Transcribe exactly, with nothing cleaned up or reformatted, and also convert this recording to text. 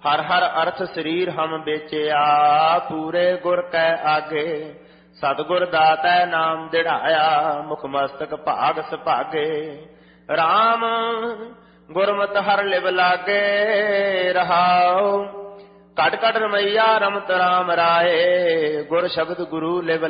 हर हर अर्थ शरीर हम बेचिया, पूरे गुर कै आगे। सतगुर दातै नाम दिढ़ाया, मुख मस्तक भाग सुभागे। राम गुरमत हर लिव लागे, रहाओ कट कट रमैया रमत राम राए। गुर शब्द गुरु लिव